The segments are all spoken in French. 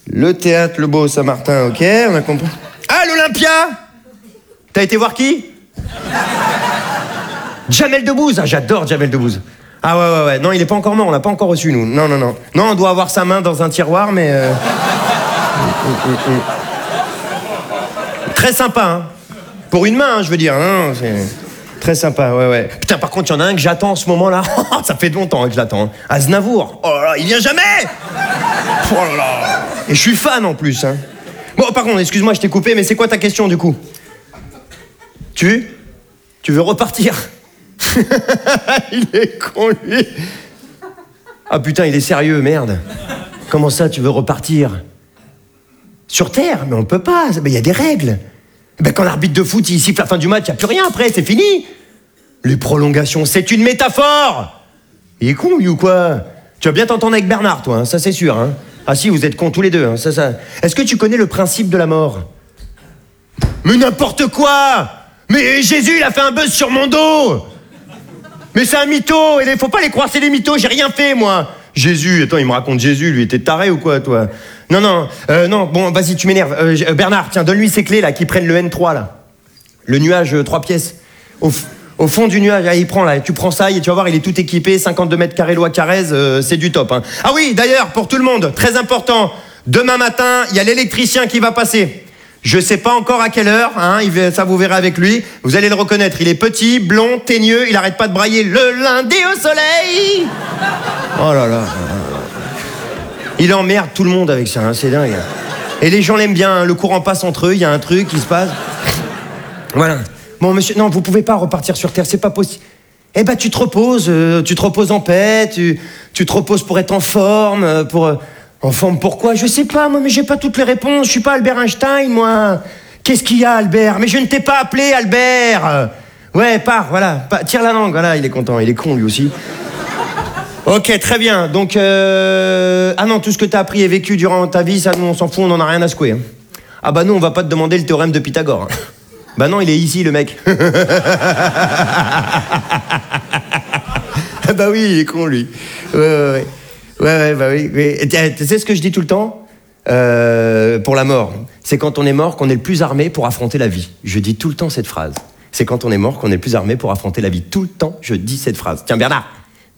Le théâtre Le Beau Saint-Martin, ok, on a compris. Ah, l'Olympia! T'as été voir qui? Jamel Debbouze, ah, j'adore Jamel Debbouze. Ah ouais, non, il est pas encore mort, on l'a pas encore reçu, nous. Non. Non, on doit avoir sa main dans un tiroir, mais... Très sympa, hein. Pour une main, hein, je veux dire, hein, c'est... Très sympa, ouais. Putain, par contre, il y en a un que j'attends en ce moment-là. Ça fait longtemps que je l'attends. Hein. Aznavour. Oh là là, il vient jamais. Oh là là. Et je suis fan en plus. Hein. Bon, par contre, excuse-moi, je t'ai coupé, mais c'est quoi ta question du coup? Tu veux repartir? Il est con, lui. Ah putain, il est sérieux, merde. Comment ça, tu veux repartir? Sur Terre? Mais on peut pas. Il y a des règles. Ben quand l'arbitre de foot il siffle la fin du match, il n'y a plus rien après, c'est fini. Les prolongations, c'est une métaphore. Il est con lui ou quoi? Tu vas bien t'entendre avec Bernard, toi, hein, ça c'est sûr. Hein. Ah si, vous êtes cons tous les deux. Hein, ça. Est-ce que tu connais le principe de la mort? Mais n'importe quoi. Mais Jésus, il a fait un buzz sur mon dos. Mais c'est un mytho, il faut pas les croire, c'est des mythos, j'ai rien fait, moi. Jésus, attends, il me raconte Jésus, lui, t'es taré ou quoi, toi? Non, bon, vas-y, tu m'énerves. Bernard, tiens, donne-lui ses clés, là, qui prennent le N3, là. Le nuage 3 pièces. Au fond du nuage, il prend, là, tu prends ça, et tu vas voir, il est tout équipé, 52 mètres carrés, loi Carrez, c'est du top, hein. Ah oui, d'ailleurs, pour tout le monde, très important, demain matin, il y a l'électricien qui va passer. Je sais pas encore à quelle heure, hein, ça vous verrez avec lui. Vous allez le reconnaître, il est petit, blond, teigneux, il arrête pas de brailler le lundi au soleil. Oh là là. Il emmerde tout le monde avec ça, hein, c'est dingue. Et les gens l'aiment bien, hein, le courant passe entre eux, il y a un truc qui se passe. Voilà. Bon monsieur, non, vous pouvez pas repartir sur Terre, c'est pas possible. Eh ben tu te reposes en paix, tu te reposes pour être en forme, En forme pourquoi? Je sais pas, moi, mais j'ai pas toutes les réponses. Je suis pas Albert Einstein, moi. Qu'est-ce qu'il y a, Albert? Mais je ne t'ai pas appelé, Albert. Ouais, pars, voilà. Tire la langue, voilà, il est content. Il est con, lui aussi. Ok, très bien. Donc, ah non, tout ce que t'as appris et vécu durant ta vie, ça, nous, on s'en fout, on en a rien à secouer. Hein. Ah bah nous, on va pas te demander le théorème de Pythagore. Hein. Bah non, il est ici, le mec. Ah bah oui, il est con, lui. Ouais. Ouais, bah oui. Tu sais ce que je dis tout le temps pour la mort? C'est quand on est mort qu'on est le plus armé pour affronter la vie. Je dis tout le temps cette phrase. C'est quand on est mort qu'on est le plus armé pour affronter la vie. Tout le temps, je dis cette phrase. Tiens, Bernard!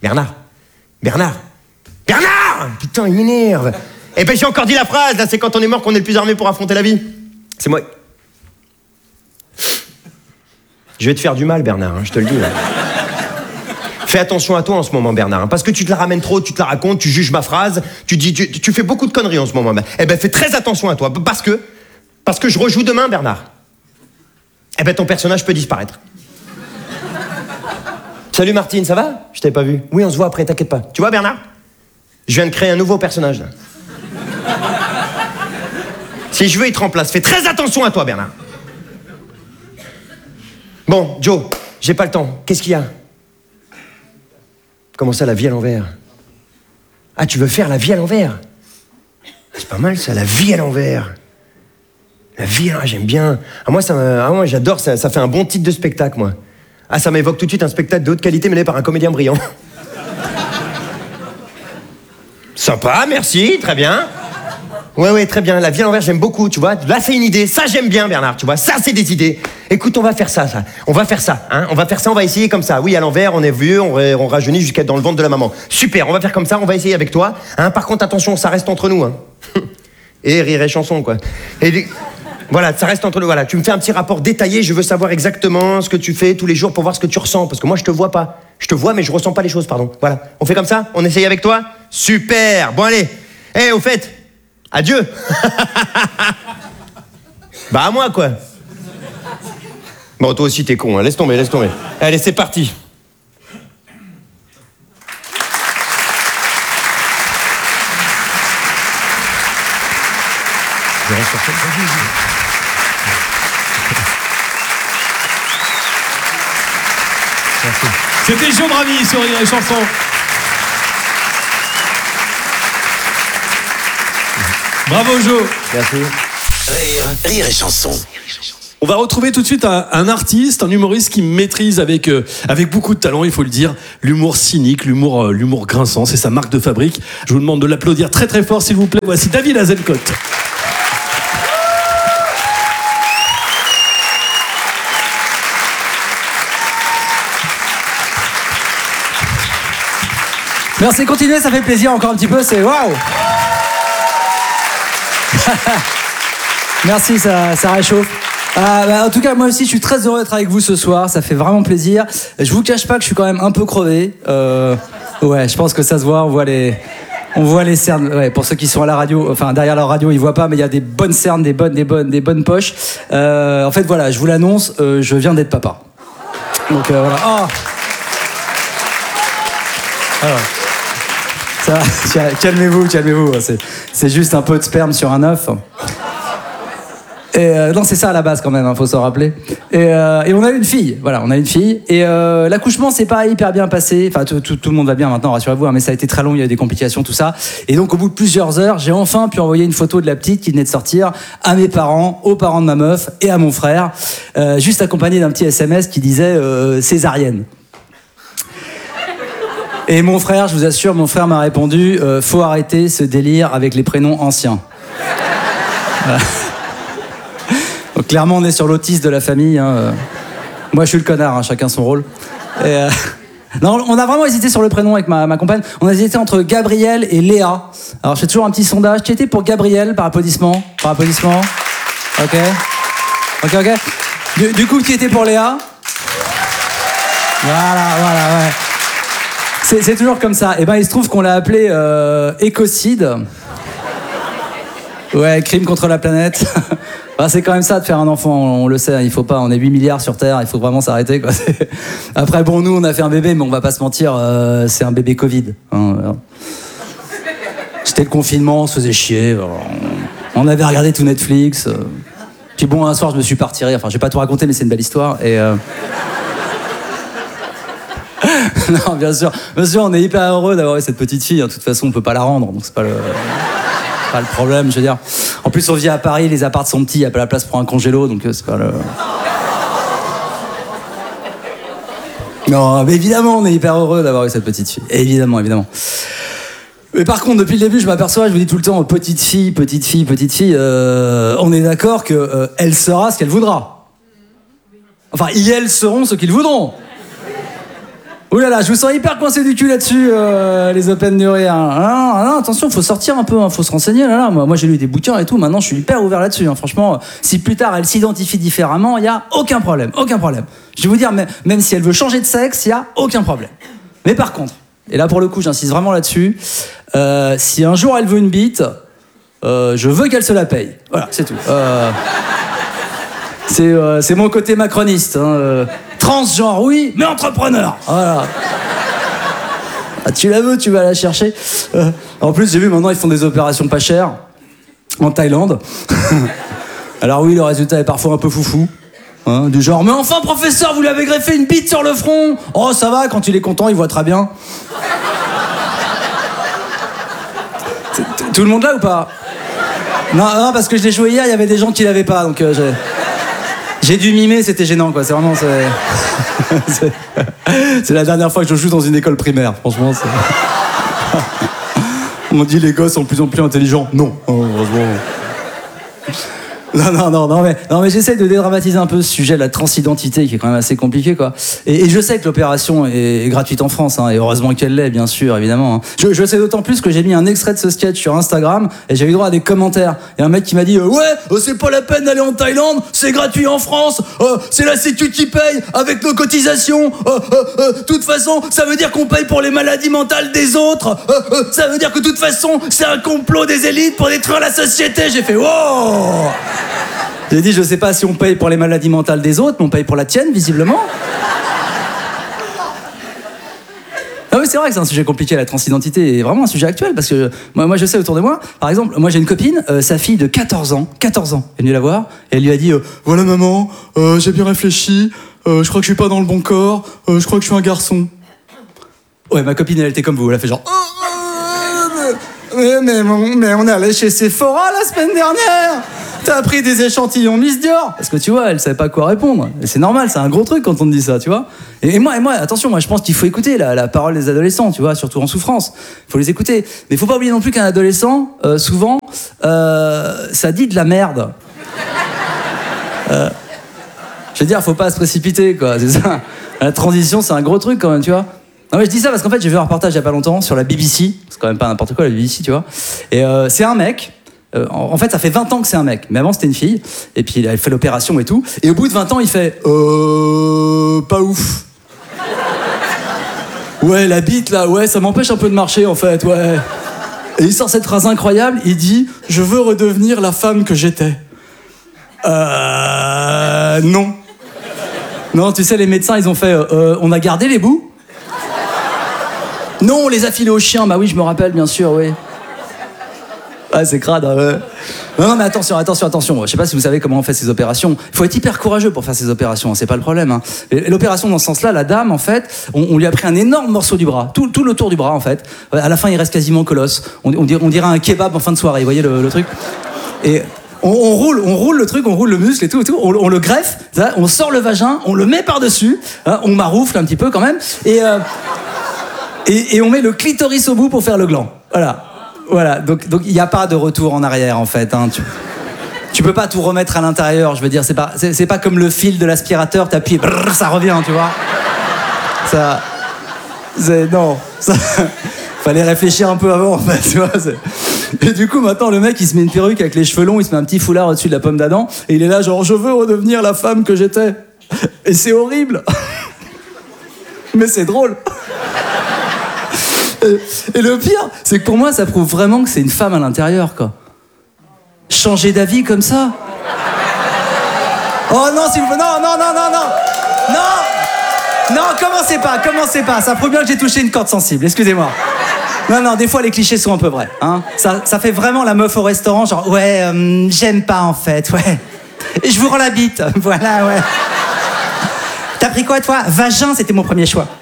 Putain, il m'énerve. Eh ben, j'ai encore dit la phrase, là, c'est quand on est mort qu'on est le plus armé pour affronter la vie. C'est moi. Je vais te faire du mal, Bernard, hein, je te le dis, là. Fais attention à toi en ce moment, Bernard, hein, parce que tu te la ramènes trop, tu te la racontes, tu juges ma phrase, tu fais beaucoup de conneries en ce moment. Eh ben, fais très attention à toi, parce que je rejoue demain, Bernard. Eh ben, ton personnage peut disparaître. Salut Martine, ça va? Je t'avais pas vu. Oui, on se voit après, t'inquiète pas. Tu vois, Bernard? Je viens de créer un nouveau personnage, là. Si je veux, il te remplace. Fais très attention à toi, Bernard. Bon, Joe, j'ai pas le temps. Qu'est-ce qu'il y a? Comment ça, la vie à l'envers? Ah, tu veux faire la vie à l'envers? C'est pas mal, ça, la vie à l'envers. La vie à l'envers, j'aime bien. Ah, moi, j'adore, ça fait un bon titre de spectacle, moi. Ah, ça m'évoque tout de suite un spectacle de haute qualité mené par un comédien brillant. Sympa, merci, très bien. Ouais, très bien, la vie à l'envers, j'aime beaucoup, tu vois. Là, c'est une idée, ça, j'aime bien, Bernard, tu vois. Ça, c'est des idées. Écoute, on va faire ça. On va faire ça, hein. On va essayer comme ça. Oui, à l'envers, on est vieux, on rajeunit jusqu'à dans le ventre de la maman. Super, on va faire comme ça, on va essayer avec toi. Hein. Par contre, attention, ça reste entre nous, hein. Et rire et chanson, quoi. Voilà, ça reste entre nous. Voilà, tu me fais un petit rapport détaillé, je veux savoir exactement ce que tu fais tous les jours pour voir ce que tu ressens. Parce que moi, je te vois pas. Je te vois, mais je ressens pas les choses, pardon. Voilà, on fait comme ça? On essaye avec toi? Super, bon allez. Au fait, adieu. Bah à moi, quoi. Bon, toi aussi, t'es con, hein. Laisse tomber. Allez, c'est parti. C'était Joe Bravi sur Rire et Chanson. Bravo Joe. Merci. Rire et Chanson. On va retrouver tout de suite un artiste, un humoriste qui maîtrise avec beaucoup de talent, il faut le dire, l'humour cynique, l'humour grinçant, c'est sa marque de fabrique. Je vous demande de l'applaudir très très fort s'il vous plaît. Voici David Azencote. Merci, continuez, ça fait plaisir encore un petit peu, c'est waouh. Merci, ça réchauffe. En tout cas, moi aussi, je suis très heureux d'être avec vous ce soir. Ça fait vraiment plaisir. Je vous cache pas que je suis quand même un peu crevé. Ouais, je pense que ça se voit. On voit les cernes. Ouais, pour ceux qui sont à la radio, enfin derrière leur radio, ils voient pas, mais il y a des bonnes cernes, des bonnes poches. En fait, voilà, je vous l'annonce, je viens d'être papa. Donc voilà. Oh. Alors. Ça, calmez-vous. C'est juste un peu de sperme sur un œuf. Et non, c'est ça à la base quand même, faut s'en rappeler. Et on a eu une fille, voilà, Et l'accouchement s'est pas hyper bien passé. Enfin, tout le monde va bien maintenant, rassurez-vous, hein, mais ça a été très long, il y a eu des complications, tout ça. Et donc, au bout de plusieurs heures, j'ai enfin pu envoyer une photo de la petite qui venait de sortir à mes parents, aux parents de ma meuf et à mon frère, juste accompagné d'un petit SMS qui disait césarienne. Et mon frère, je vous assure, m'a répondu faut arrêter ce délire avec les prénoms anciens. Voilà. Donc, clairement, on est sur l'autiste de la famille. Hein. Moi, je suis le connard, hein, chacun son rôle. Et, non, on a vraiment hésité sur le prénom avec ma compagne. On a hésité entre Gabriel et Léa. Alors, je fais toujours un petit sondage. Qui était pour Gabriel par applaudissement? Ok. Du coup, qui était pour Léa? Voilà, ouais. C'est toujours comme ça. Et ben, il se trouve qu'on l'a appelé écocide. Ouais, crime contre la planète. Bah, c'est quand même ça de faire un enfant, on le sait, il faut pas, on est 8 milliards sur Terre, il faut vraiment s'arrêter, quoi. Après, bon, nous, on a fait un bébé, mais on va pas se mentir, c'est un bébé Covid. Hein. C'était le confinement, on se faisait chier, on avait regardé tout Netflix. Puis bon, un soir, je me suis parti rire, enfin, je vais pas tout raconter, mais c'est une belle histoire, et... Non, bien sûr, on est hyper heureux d'avoir eu cette petite fille, hein. De toute façon, on peut pas la rendre, donc c'est pas le problème, je veux dire. En plus, on vit à Paris, les apparts sont petits, il n'y a pas la place pour un congélo, donc c'est pas le... Non, mais évidemment, on est hyper heureux d'avoir eu cette petite fille. Évidemment. Mais par contre, depuis le début, je m'aperçois, je vous dis tout le temps, petite fille, on est d'accord qu'elle sera ce qu'elle voudra. Enfin, elles seront ce qu'ils voudront. Ouh là là, je vous sens hyper coincé du cul là-dessus, les open de rire. Non, attention, faut sortir un peu, hein, faut se renseigner. Là. Moi, j'ai lu des bouquins et tout, maintenant je suis hyper ouvert là-dessus. Hein. Franchement, si plus tard elle s'identifie différemment, il n'y a aucun problème. Je vais vous dire, même si elle veut changer de sexe, il n'y a aucun problème. Mais par contre, et là pour le coup, j'insiste vraiment là-dessus, si un jour elle veut une bite, je veux qu'elle se la paye. Voilà, c'est tout. C'est mon côté macroniste. Hein. Transgenre, oui, mais entrepreneur. Voilà. Ah, tu la veux, tu vas la chercher. En plus, j'ai vu maintenant, ils font des opérations pas chères en Thaïlande. Alors oui, le résultat est parfois un peu foufou. Hein, du genre, mais enfin, professeur, vous lui avez greffé une bite sur le front. Oh, ça va, quand il est content, il voit très bien. Tout le monde là ou pas? Non, parce que je l'ai joué hier, il y avait des gens qui l'avaient pas, donc j'ai dû mimer, c'était gênant, quoi. C'est vraiment... c'est la dernière fois que je joue dans une école primaire, franchement. On m'a dit les gosses sont de plus en plus intelligents. Non, heureusement. Non, mais j'essaie de dédramatiser un peu ce sujet de la transidentité qui est quand même assez compliqué, quoi. Et je sais que l'opération est gratuite en France, hein, et heureusement qu'elle l'est, bien sûr, évidemment. Hein. Je sais d'autant plus que j'ai mis un extrait de ce sketch sur Instagram et j'ai eu droit à des commentaires. Il y a un mec qui m'a dit c'est pas la peine d'aller en Thaïlande, c'est gratuit en France, c'est la Sécu qui paye avec nos cotisations. De toute façon, ça veut dire qu'on paye pour les maladies mentales des autres. Ça veut dire que de toute façon, c'est un complot des élites pour détruire la société. J'ai fait wow. J'ai dit, je sais pas si on paye pour les maladies mentales des autres, mais on paye pour la tienne, visiblement. Ah oui, c'est vrai que c'est un sujet compliqué, la transidentité est vraiment un sujet actuel, parce que moi je sais autour de moi, par exemple, moi j'ai une copine, sa fille de 14 ans, elle est venue la voir, et elle lui a dit, voilà maman, j'ai bien réfléchi, je crois que je suis pas dans le bon corps, je crois que je suis un garçon. Ouais, ma copine, elle était comme vous, elle a fait genre... mais on est allé chez Sephora la semaine dernière. T'as pris des échantillons Miss Dior. Parce que tu vois, elle savait pas quoi répondre. Et c'est normal, c'est un gros truc quand on te dit ça, tu vois. Et moi, attention, moi je pense qu'il faut écouter la parole des adolescents, tu vois, surtout en souffrance. Il faut les écouter. Mais il faut pas oublier non plus qu'un adolescent, souvent, ça dit de la merde. Je veux dire, faut pas se précipiter, quoi, c'est ça. La transition, c'est un gros truc quand même, tu vois. Non mais je dis ça parce qu'en fait, j'ai vu un reportage il y a pas longtemps sur la BBC. C'est quand même pas n'importe quoi, la BBC, tu vois. Et c'est un mec. En fait, ça fait 20 ans que c'est un mec. Mais avant, c'était une fille. Et puis, elle fait l'opération et tout. Et au bout de 20 ans, il fait pas ouf. Ouais, la bite, là, ouais, ça m'empêche un peu de marcher, en fait, ouais. Et il sort cette phrase incroyable. Il dit « Je veux redevenir la femme que j'étais. » Non. Non, tu sais, les médecins, ils ont fait on a gardé les bouts ? Non, on les a filés aux chiens. Bah oui, je me rappelle, bien sûr, oui. Ah, c'est crade, hein, ouais. Non, mais attention. Je sais pas si vous savez comment on fait ces opérations. Il faut être hyper courageux pour faire ces opérations, hein, c'est pas le problème. Hein. Et l'opération, dans ce sens-là, la dame, en fait, on lui a pris un énorme morceau du bras, tout le tour du bras, en fait. À la fin, il reste quasiment colosse. On dirait un kebab en fin de soirée, vous voyez le truc. Et on roule le truc, on roule le muscle et tout. On le greffe, ça, on sort le vagin, on le met par-dessus, hein, on maroufle un petit peu quand même, et on met le clitoris au bout pour faire le gland. Voilà, donc il n'y a pas de retour en arrière en fait. Hein. Tu peux pas tout remettre à l'intérieur, je veux dire, c'est pas comme le fil de l'aspirateur, t'appuies, brrr, ça revient, tu vois. Fallait réfléchir un peu avant en fait, tu vois. Et du coup maintenant le mec il se met une perruque avec les cheveux longs, il se met un petit foulard au-dessus de la pomme d'Adam et il est là genre je veux redevenir la femme que j'étais. Et c'est horrible. Mais c'est drôle. Et le pire, c'est que pour moi, ça prouve vraiment que c'est une femme à l'intérieur, quoi. Changer d'avis comme ça. Oh non, s'il vous plaît, non, commencez pas. Ça prouve bien que j'ai touché une corde sensible, excusez-moi. Non, des fois, les clichés sont un peu vrais. Hein. Ça fait vraiment la meuf au restaurant, genre, ouais, j'aime pas, en fait, ouais. Et je vous rends la bite, voilà, ouais. T'as pris quoi, toi ? Vagin, c'était mon premier choix.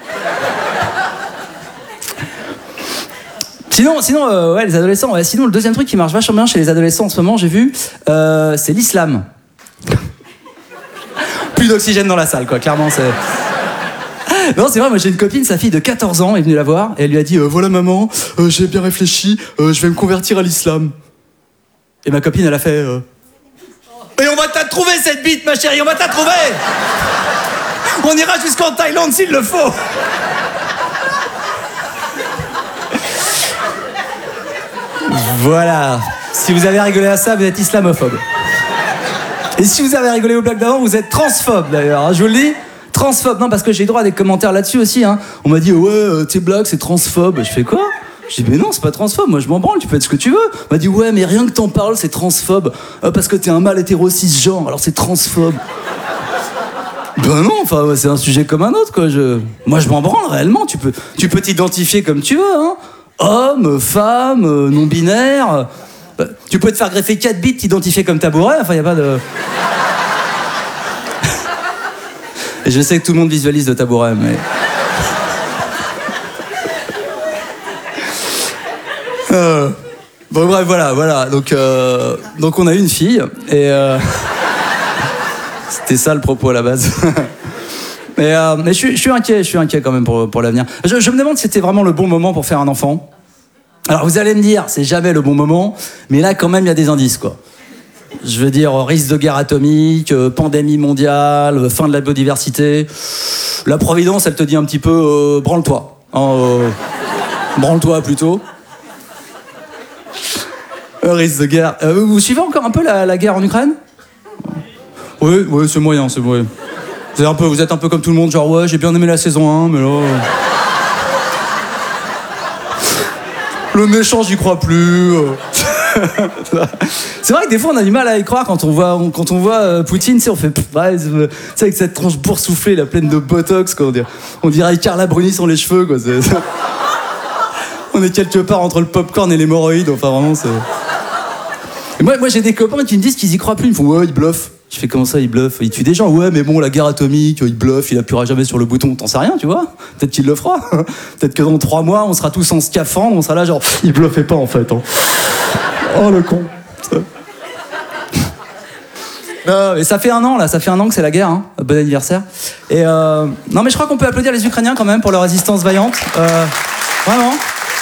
Sinon, ouais, les adolescents. Ouais, sinon, le deuxième truc qui marche vachement bien chez les adolescents en ce moment, j'ai vu, c'est l'islam. Plus d'oxygène dans la salle, quoi. Clairement, c'est. Non, c'est vrai. Moi, j'ai une copine, sa fille de 14 ans, est venue la voir et elle lui a dit voilà maman, j'ai bien réfléchi, je vais me convertir à l'islam. Et ma copine, elle a fait. Et on va te la trouver cette bite, ma chérie, on va te la trouver. On ira jusqu'en Thaïlande s'il le faut. Voilà. Si vous avez rigolé à ça, vous êtes islamophobe. Et si vous avez rigolé aux blagues d'avant, vous êtes transphobe d'ailleurs. Hein, je vous le dis, transphobe. Non, parce que j'ai droit à des commentaires là-dessus aussi. Hein. On m'a dit ouais, tes blagues c'est transphobe. Je fais quoi ? Je dis mais non, c'est pas transphobe. Moi je m'en branle. Tu peux être ce que tu veux. On m'a dit ouais, mais rien que t'en parles, c'est transphobe. Parce que t'es un mâle hétéro cisgenre, alors c'est transphobe. Ben non, enfin ouais, c'est un sujet comme un autre quoi. Moi je m'en branle réellement. Tu peux t'identifier comme tu veux. Hein. Homme, femme, non-binaire. Tu peux te faire greffer 4 bits, t'identifier comme tabouret, enfin, y a pas de... Et je sais que tout le monde visualise le tabouret, mais... Bon, bref, voilà. Donc on a eu une fille, et... C'était ça le propos à la base. Mais je suis inquiet quand même pour l'avenir. Je me demande si c'était vraiment le bon moment pour faire un enfant. Alors vous allez me dire, c'est jamais le bon moment, mais là quand même il y a des indices quoi. Je veux dire, risque de guerre atomique, pandémie mondiale, fin de la biodiversité. La Providence, elle te dit un petit peu, branle-toi. Branle-toi plutôt. Risque de guerre. Vous suivez encore un peu la guerre en Ukraine ? Oui, c'est moyen. Vous êtes un peu comme tout le monde, genre ouais, j'ai bien aimé la saison 1, mais là... Le méchant, j'y crois plus. C'est vrai que des fois, on a du mal à y croire quand on voit Poutine, tu sais, on fait... Ouais, tu sais, avec cette tronche boursouflée, la pleine de botox, quoi, on dirait Carla Bruni sans les cheveux, quoi. On est quelque part entre le popcorn et l'hémorroïde, enfin vraiment, c'est... Et moi, j'ai des copains qui me disent qu'ils y croient plus, ils me font ouais, ils bluffent. Je fais comment ça, il bluffe ? Il tue des gens, ouais, mais bon, la guerre atomique, il bluffe, il appuiera jamais sur le bouton, t'en sais rien, tu vois ? Peut-être qu'il le fera. Peut-être que dans 3 mois, on sera tous en scaphandre, on sera là, genre, il bluffait pas en fait. Hein. Oh le con. Non, mais ça fait un an que c'est la guerre, hein. Bon anniversaire. Et non, mais je crois qu'on peut applaudir les Ukrainiens quand même pour leur résistance vaillante. Vraiment.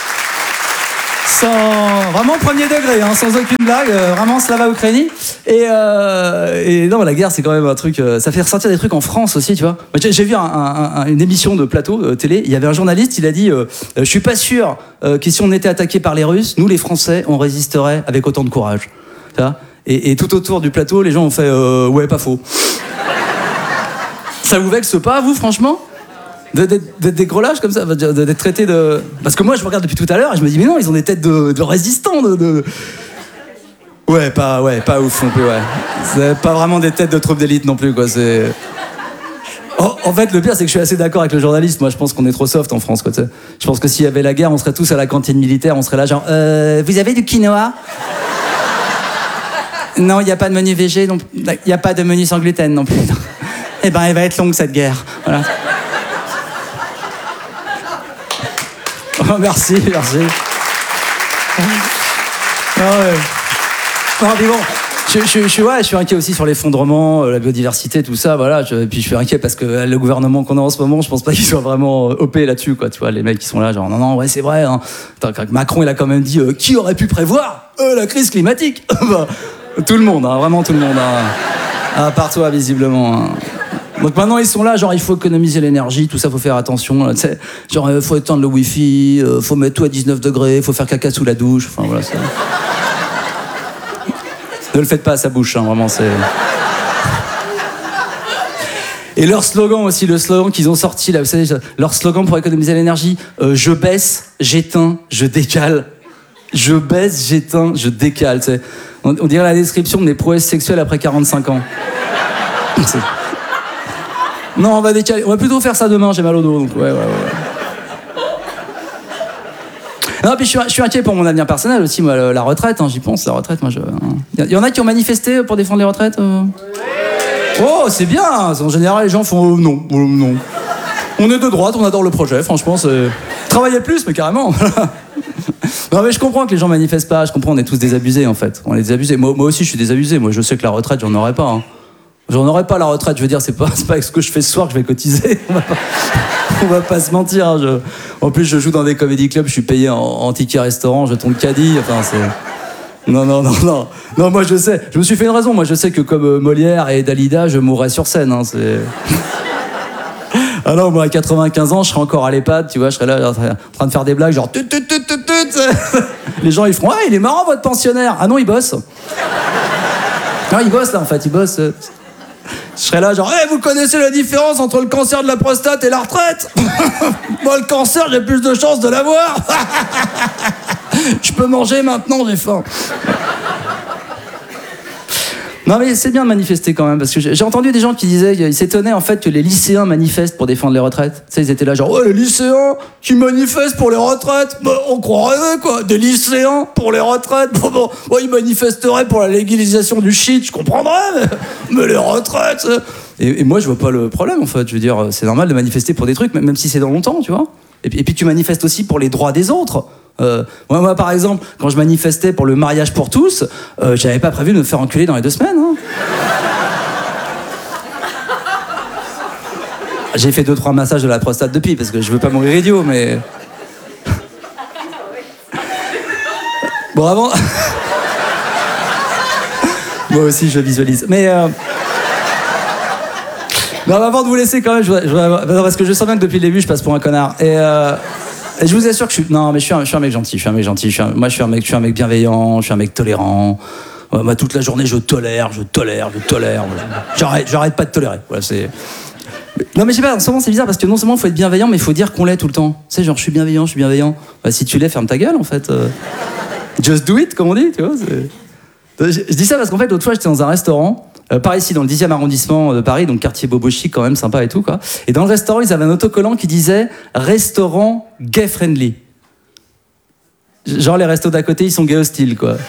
Vraiment premier degré, hein, sans aucune blague, vraiment Slava Ukraini. Et non, la guerre, c'est quand même un truc. Ça fait ressortir des trucs en France aussi, tu vois. J'ai vu une émission de plateau télé. Il y avait un journaliste, il a dit je suis pas sûr que si on était attaqué par les Russes, nous les Français, on résisterait avec autant de courage. Tu vois. Et tout autour du plateau, les gens ont fait ouais, pas faux. Ça vous vexe pas, vous, franchement? D'être des gros lâches comme ça, d'être traité de... Parce que moi, je me regarde depuis tout à l'heure et je me dis, mais non, ils ont des têtes de résistants, Ouais, pas ouf non plus, ouais. C'est pas vraiment des têtes de troupes d'élite non plus, quoi, c'est... En fait, le pire, c'est que je suis assez d'accord avec le journaliste. Moi, je pense qu'on est trop soft en France, quoi, tu sais. Je pense que s'il y avait la guerre, on serait tous à la cantine militaire, on serait là genre, vous avez du quinoa? Non, il n'y a pas de menu végé, il n'y a pas de menu sans gluten non plus. Eh ben, elle va être longue, cette guerre. Voilà. Oh, merci. Ah ouais. Non, mais bon, je suis inquiet aussi sur l'effondrement, la biodiversité, tout ça, voilà. Et puis je suis inquiet parce que le gouvernement qu'on a en ce moment, je pense pas qu'il soit vraiment OP là-dessus, quoi. Tu vois, les mecs qui sont là, genre non, ouais, c'est vrai. Hein. Macron, il a quand même dit qui aurait pu prévoir la crise climatique? Tout le monde, hein, vraiment tout le monde. Hein. À part toi, visiblement. Hein. Donc maintenant ils sont là, genre il faut économiser l'énergie, tout ça, faut faire attention, tu sais, genre faut éteindre le wifi, faut mettre tout à 19 degrés, faut faire caca sous la douche, enfin voilà. Ne le faites pas à sa bouche, hein, vraiment c'est... Et leur slogan aussi, le slogan qu'ils ont sorti là, vous savez, leur slogan pour économiser l'énergie, je baisse, j'éteins, je décale. Je baisse, j'éteins, je décale, tu sais. On dirait la description de mes prouesses sexuelles après 45 ans. Non, on va décaler. On va plutôt faire ça demain, j'ai mal au dos, donc ouais. Non, puis je suis inquiet pour mon avenir personnel aussi, moi, la retraite, hein, j'y pense, la retraite, moi, Il y en a qui ont manifesté pour défendre les retraites Oh, c'est bien. En général, les gens font non. On est de droite, on adore le projet, franchement, c'est... Travailler plus, mais carrément. Non, mais je comprends que les gens manifestent pas, je comprends, on est tous désabusés, en fait. On est désabusés. Moi aussi, je suis désabusé. Moi, je sais que la retraite, j'en aurais pas, hein. J'en aurais pas la retraite, je veux dire, c'est pas avec ce que je fais ce soir que je vais cotiser. On va pas se mentir. Hein, en plus, je joue dans des comédie clubs, je suis payé en ticket restaurant, je tombe caddie, enfin c'est... Non, moi je sais, je me suis fait une raison, moi je sais que comme Molière et Dalida, je mourrais sur scène, hein, c'est... Ah non, moi à 95 ans, je serais encore à l'EHPAD, tu vois, je serais là en train de faire des blagues, genre... Les gens ils feront, ah il est marrant votre pensionnaire. Ah non, il bosse. Non, il bosse là en fait, il bosse... Je serais là genre, vous connaissez la différence entre le cancer de la prostate et la retraite? Moi, le cancer, j'ai plus de chances de l'avoir. Je peux manger maintenant, j'ai faim. Non, mais c'est bien de manifester quand même, parce que j'ai entendu des gens qui disaient, ils s'étonnaient en fait que les lycéens manifestent pour défendre les retraites. Tu sais, ils étaient là genre, les lycéens qui manifestent pour les retraites, on croirait quoi, des lycéens pour les retraites. Bon, ils manifesteraient pour la légalisation du shit, je comprendrais, mais les retraites. Et moi, je vois pas le problème en fait. Je veux dire, c'est normal de manifester pour des trucs, même si c'est dans longtemps, tu vois. Et puis tu manifestes aussi pour les droits des autres. Moi, par exemple, quand je manifestais pour le mariage pour tous, j'avais pas prévu de me faire enculer dans les 2 semaines. Hein. J'ai fait 2-3 massages de la prostate depuis, parce que je veux pas mourir idiot, mais... Bon, avant... Moi aussi, je visualise. Mais... Non, avant de vous laisser, quand même, non, parce que je sens bien que depuis le début, je passe pour un connard. Et je vous assure que je suis... Non, mais je suis un mec gentil, Moi, je suis un mec bienveillant, je suis un mec tolérant. Moi, toute la journée, je tolère. J'arrête pas de tolérer. Voilà, c'est... Non, mais je sais pas, en ce moment, c'est bizarre, parce que non seulement il faut être bienveillant, mais il faut dire qu'on l'est tout le temps. Tu sais, genre, je suis bienveillant. Bah, si tu l'es, ferme ta gueule, en fait. Just do it, comme on dit, tu vois. Je dis ça parce qu'en fait, l'autre fois, j'étais dans un restaurant, par ici, dans le 10e arrondissement de Paris, donc quartier bobo chic, quand même, sympa et tout, quoi. Et dans le restaurant, ils avaient un autocollant qui disait « Restaurant gay friendly ». Genre, les restos d'à côté, ils sont gay hostiles, quoi.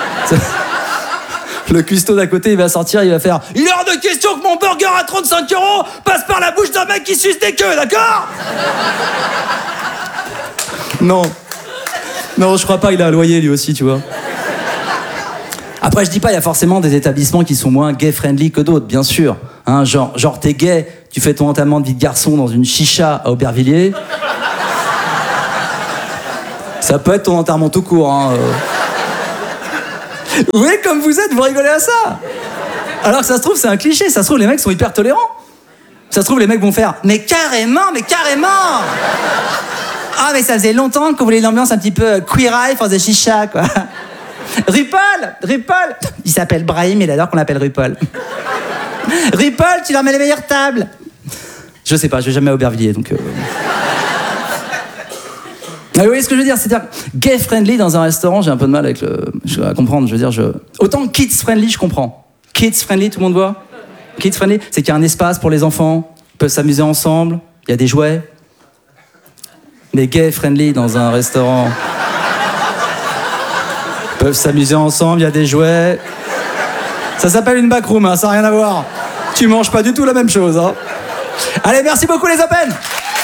Le cuistot d'à côté, il va sortir, il va faire « Il est hors de question que mon burger à 35 € passe par la bouche d'un mec qui suce des queues, d'accord ?» Non, je crois pas, il a un loyer, lui aussi, tu vois. Après, je dis pas, il y a forcément des établissements qui sont moins gay-friendly que d'autres, bien sûr. Hein, genre t'es gay, tu fais ton entamement de vie de garçon dans une chicha à Aubervilliers. Ça peut être ton enterrement tout court. Hein. Vous voyez comme vous êtes, vous rigolez à ça. Alors que ça se trouve, c'est un cliché. Ça se trouve, les mecs sont hyper tolérants. Ça se trouve, les mecs vont faire « Mais carrément !» Ah, mais ça faisait longtemps qu'on voulait l'ambiance un petit peu queer eye for the chicha, quoi. RuPaul, il s'appelle Brahim, il adore qu'on l'appelle RuPaul. RuPaul, tu leur mets les meilleures tables. Je sais pas, je vais jamais à Aubervilliers, donc... Ah, vous voyez ce que je veux dire, c'est-à-dire gay friendly dans un restaurant, j'ai un peu de mal avec à comprendre. Je veux dire, autant kids friendly, je comprends. Kids friendly, tout le monde voit. Kids friendly, c'est qu'il y a un espace pour les enfants, ils peuvent s'amuser ensemble, il y a des jouets. Mais gay friendly dans un restaurant, ils peuvent s'amuser ensemble, il y a des jouets. Ça s'appelle une backroom, hein, ça n'a rien à voir. Tu manges pas du tout la même chose. Hein. Allez, merci beaucoup les Open.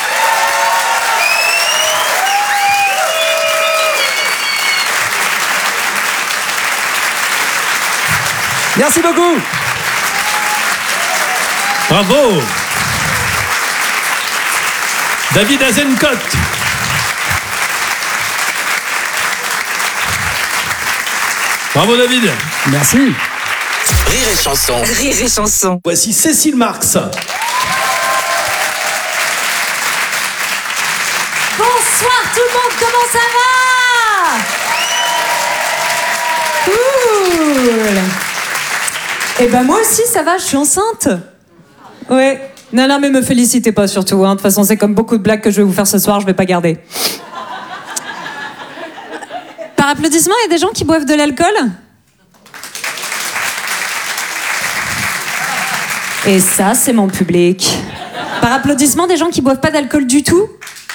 Merci beaucoup. Bravo. David Azencott. Bravo David. Merci. Rire et chanson. Rire et chanson. Voici Cécile Marx. Bonsoir tout le monde, comment ça va? Cool. Eh ben moi aussi ça va, je suis enceinte. Ouais. Non mais me félicitez pas surtout, hein. De toute façon c'est comme beaucoup de blagues que je vais vous faire ce soir, je vais pas garder. Par applaudissement, il y a des gens qui boivent de l'alcool? Et ça c'est mon public. Par applaudissement, des gens qui boivent pas d'alcool du tout?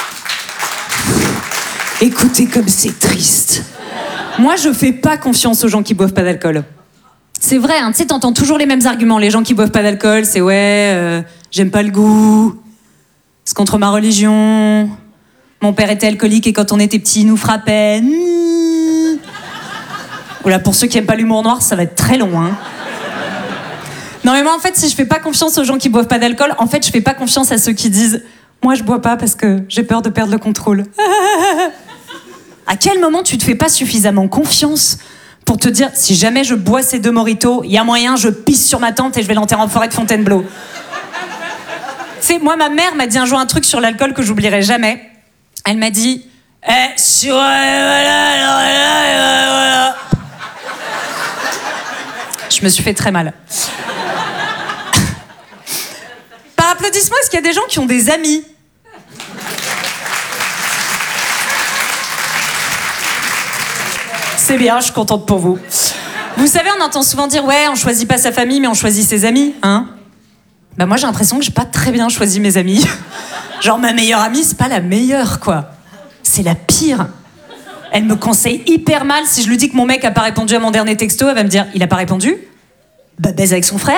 Écoutez comme c'est triste. Moi je fais pas confiance aux gens qui boivent pas d'alcool. C'est vrai, hein, tu sais, t'entends toujours les mêmes arguments. Les gens qui boivent pas d'alcool, c'est j'aime pas le goût, c'est contre ma religion, mon père était alcoolique et quand on était petit, il nous frappait. Oula, pour ceux qui aiment pas l'humour noir, ça va être très long, hein. Non mais moi, en fait, si je fais pas confiance aux gens qui boivent pas d'alcool, en fait, je fais pas confiance à ceux qui disent « Moi, je bois pas parce que j'ai peur de perdre le contrôle. » À quel moment tu te fais pas suffisamment confiance pour te dire, si jamais je bois ces 2 mojitos, il y a moyen, je pisse sur ma tante et je vais l'enterrer en forêt de Fontainebleau. Tu sais, moi, ma mère m'a dit un jour un truc sur l'alcool que j'oublierai jamais. Elle m'a dit, Je me suis fait très mal. Par applaudissement, est-ce qu'il y a des gens qui ont des amis? C'est bien, je suis contente pour vous. Vous savez, on entend souvent dire « Ouais, on choisit pas sa famille, mais on choisit ses amis. » Hein? Bah moi, j'ai l'impression que j'ai pas très bien choisi mes amis. Genre, ma meilleure amie, c'est pas la meilleure, quoi. C'est la pire. Elle me conseille hyper mal. Si je lui dis que mon mec a pas répondu à mon dernier texto, elle va me dire « Il a pas répondu? Bah baise avec son frère. »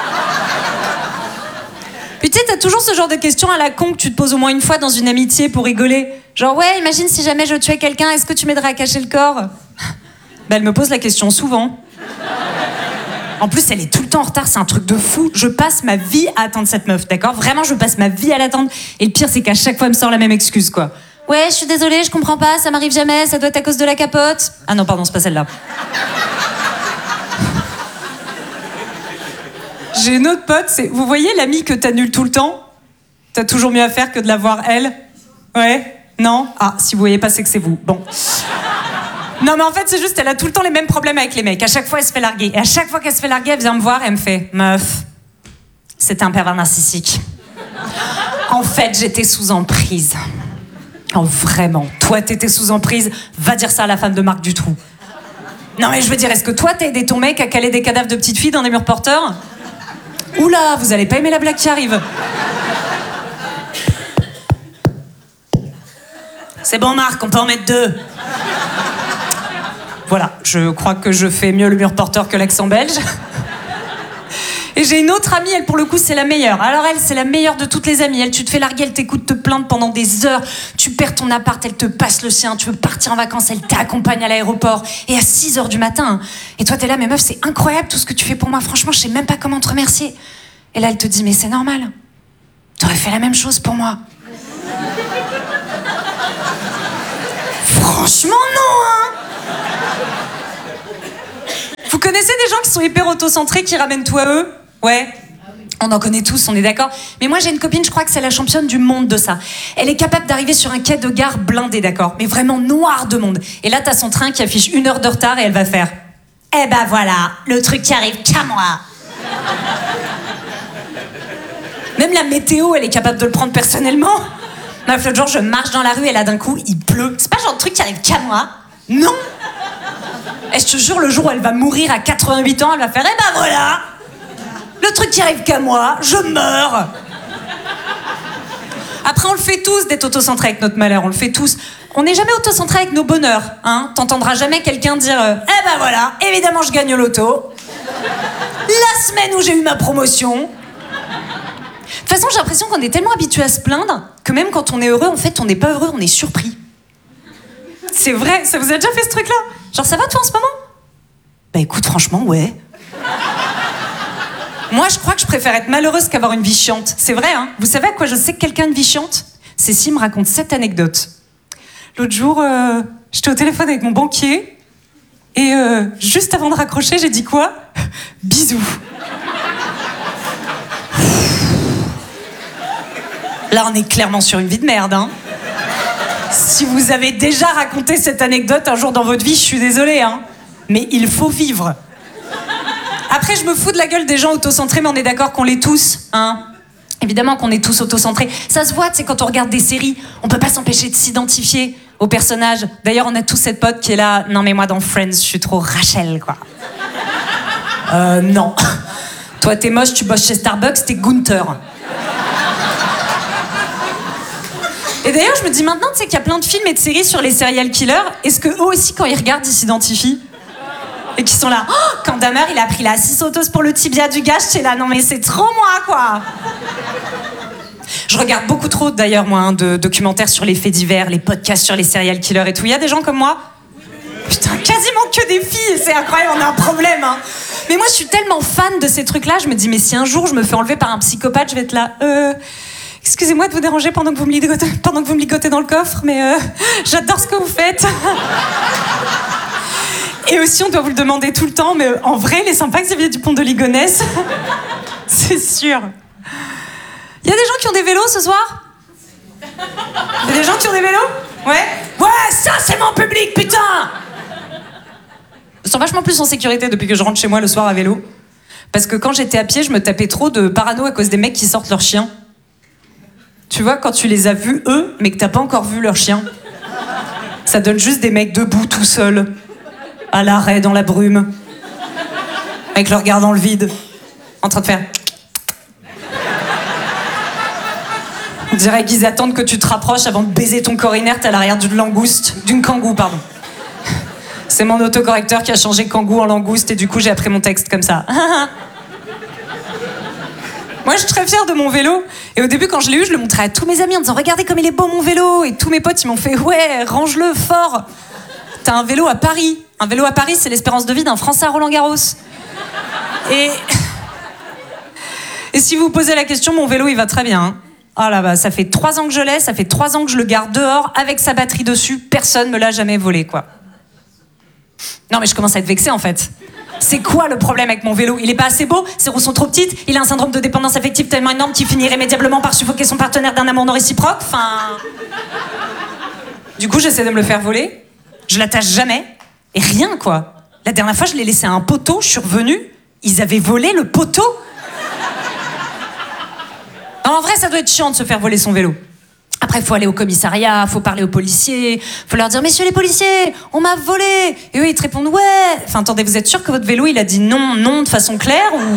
Puis tu sais, t'as toujours ce genre de questions à la con que tu te poses au moins une fois dans une amitié pour rigoler. Genre « Ouais, imagine si jamais je tuais quelqu'un, est-ce que tu m'aiderais à cacher le corps ?» Bah elle me pose la question souvent. En plus, elle est tout le temps en retard, c'est un truc de fou. Je passe ma vie à attendre cette meuf, d'accord? Vraiment, je passe ma vie à l'attendre. Et le pire, c'est qu'à chaque fois, elle me sort la même excuse, quoi. Ouais, je suis désolée, je comprends pas, ça m'arrive jamais, ça doit être à cause de la capote. Ah non, pardon, c'est pas celle-là. J'ai une autre pote, c'est... Vous voyez l'amie que t'annules tout le temps? T'as toujours mieux à faire que de la voir, elle? Ouais? Non? Ah, si vous voyez pas, c'est que c'est vous. Bon. Non mais en fait c'est juste, elle a tout le temps les mêmes problèmes avec les mecs. À chaque fois elle se fait larguer. Et à chaque fois qu'elle se fait larguer, elle vient me voir et elle me fait « Meuf, c'était un pervers narcissique. En fait j'étais sous emprise. » Oh vraiment, toi t'étais sous emprise, va dire ça à la femme de Marc Dutroux. Non mais je veux dire, est-ce que toi t'as aidé ton mec à caler des cadavres de petites filles dans des murs porteurs? Oula, vous allez pas aimer la blague qui arrive. C'est bon Marc, on peut en mettre 2. Voilà, je crois que je fais mieux le mur porteur que l'accent belge. Et j'ai une autre amie, elle pour le coup c'est la meilleure. Alors elle c'est la meilleure de toutes les amies. Elle, tu te fais larguer, elle t'écoute te plaindre pendant des heures. Tu perds ton appart, elle te passe le sien. Tu veux partir en vacances, elle t'accompagne à l'aéroport. Et à 6h du matin. Et toi t'es là, mais meuf c'est incroyable tout ce que tu fais pour moi. Franchement je sais même pas comment te remercier. Et là elle te dit, mais c'est normal. T'aurais fait la même chose pour moi. Franchement non hein. Vous connaissez des gens qui sont hyper autocentrés, qui ramènent tout à eux? Ouais. On en connaît tous, on est d'accord. Mais moi j'ai une copine, je crois que c'est la championne du monde de ça. Elle est capable d'arriver sur un quai de gare blindé, d'accord, mais vraiment noir de monde. Et là t'as son train qui affiche 1 heure de retard et elle va faire, eh ben voilà, le truc qui arrive qu'à moi. Même la météo, elle est capable de le prendre personnellement. Non, l'autre jour je marche dans la rue et là d'un coup il pleut. C'est pas genre de truc qui arrive qu'à moi. Non. Et je te jure, le jour où elle va mourir à 88 ans, elle va faire, eh ben voilà, le truc qui arrive qu'à moi, je meurs. Après, on le fait tous d'être autocentré avec notre malheur, on le fait tous. On n'est jamais autocentré avec nos bonheurs, hein. T'entendras jamais quelqu'un dire, eh ben voilà, évidemment je gagne au loto. La semaine où j'ai eu ma promotion. De toute façon, j'ai l'impression qu'on est tellement habitué à se plaindre que même quand on est heureux, en fait, on n'est pas heureux, on est surpris. C'est vrai, ça vous a déjà fait ce truc-là? Genre, ça va toi en ce moment? Bah écoute, franchement, ouais. Moi, je crois que je préfère être malheureuse qu'avoir une vie chiante. C'est vrai, hein? Vous savez à quoi je sais que quelqu'un a une vie chiante? C'est s'il me raconte cette anecdote. L'autre jour, j'étais au téléphone avec mon banquier et juste avant de raccrocher, j'ai dit quoi? Bisous. Là, on est clairement sur une vie de merde, hein? Si vous avez déjà raconté cette anecdote un jour dans votre vie, je suis désolée, hein. Mais il faut vivre. Après, je me fous de la gueule des gens autocentrés, mais on est d'accord qu'on l'est tous, hein. Évidemment qu'on est tous autocentrés. Ça se voit, tu sais, quand on regarde des séries, on peut pas s'empêcher de s'identifier aux personnages. D'ailleurs, on a tous cette pote qui est là, non mais moi dans Friends, je suis trop Rachel, quoi. Non. Toi, t'es moche, tu bosses chez Starbucks, t'es Gunther. Et d'ailleurs, je me dis maintenant, tu sais qu'il y a plein de films et de séries sur les serial killers. Est-ce que eux aussi, quand ils regardent, ils s'identifient? Et qu'ils sont là, oh, quand Dahmer, il a pris la 6 autos pour le tibia du gars, j'étais là, non mais c'est trop moi, quoi. Je regarde beaucoup trop, d'ailleurs, moi, hein, de documentaires sur les faits divers, les podcasts sur les serial killers et tout. Il y a des gens comme moi? Putain, quasiment que des filles, c'est incroyable, on a un problème, hein. Mais moi, je suis tellement fan de ces trucs-là, je me dis, mais si un jour je me fais enlever par un psychopathe, je vais être là, excusez-moi de vous déranger pendant que vous me ligotez dans le coffre, mais j'adore ce que vous faites. Et aussi, on doit vous le demander tout le temps, mais en vrai, il est sympa Xavier Dupont de Ligonnès. C'est sûr. Il y a des gens qui ont des vélos ce soir? Il y a des gens qui ont des vélos? Ouais? Ouais, ça c'est mon public, putain! Je me sens vachement plus en sécurité depuis que je rentre chez moi le soir à vélo. Parce que quand j'étais à pied, je me tapais trop de parano à cause des mecs qui sortent leur chien. Tu vois, quand tu les as vus, eux, mais que t'as pas encore vu leur chien, ça donne juste des mecs debout tout seuls, à l'arrêt dans la brume, avec leur regard dans le vide, en train de faire... On dirait qu'ils attendent que tu te rapproches avant de baiser ton corps inerte à l'arrière d'une kangou, pardon. C'est mon autocorrecteur qui a changé kangou en langouste et du coup j'ai appris mon texte comme ça. Moi, je suis très fière de mon vélo. Et au début, quand je l'ai eu, je le montrais à tous mes amis en disant « Regardez comme il est beau, mon vélo !» Et tous mes potes, ils m'ont fait « Ouais, range-le fort !» T'as un vélo à Paris. Un vélo à Paris, c'est l'espérance de vie d'un Français à Roland-Garros. Et si vous vous posez la question, mon vélo, il va très bien. Hein. Oh là bah, ça fait 3 ans que je l'ai, ça fait 3 ans que je le garde dehors, avec sa batterie dessus. Personne me l'a jamais volé, quoi. Non, mais je commence à être vexée, en fait. C'est quoi le problème avec mon vélo? Il est pas assez beau? Ses roues sont trop petites? Il a un syndrome de dépendance affective tellement énorme qu'il finit irrémédiablement par suffoquer son partenaire d'un amour non réciproque? Enfin... Du coup, j'essaie de me le faire voler. Je l'attache jamais. Et rien, quoi. La dernière fois, je l'ai laissé à un poteau, je suis revenue. Ils avaient volé le poteau. Non, en vrai, ça doit être chiant de se faire voler son vélo. Après, il faut aller au commissariat, faut parler aux policiers, faut leur dire « Messieurs les policiers, on m'a volé !» Et eux, ils te répondent « Ouais !» Enfin, attendez, vous êtes sûr que votre vélo, il a dit non de façon claire ou...